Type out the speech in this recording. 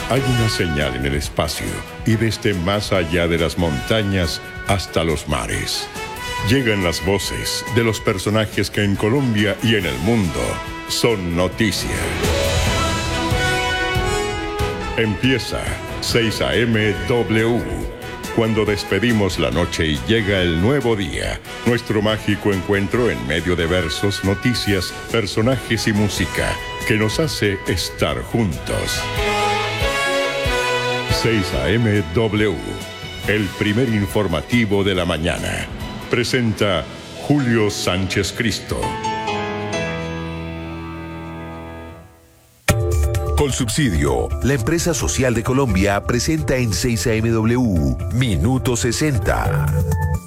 Hay una señal en el espacio y desde más allá de las montañas hasta los mares. Llegan las voces de los personajes que en Colombia y en el mundo son noticia. Empieza 6 AM W. Cuando despedimos la noche y llega el nuevo día, nuestro mágico encuentro en medio de versos, noticias, personajes y música que nos hace estar juntos. 6 AM W, el primer informativo de la mañana. Presenta Julio Sánchez Cristo. Colsubsidio, la empresa social de Colombia, presenta en 6 AM W, Minuto 60.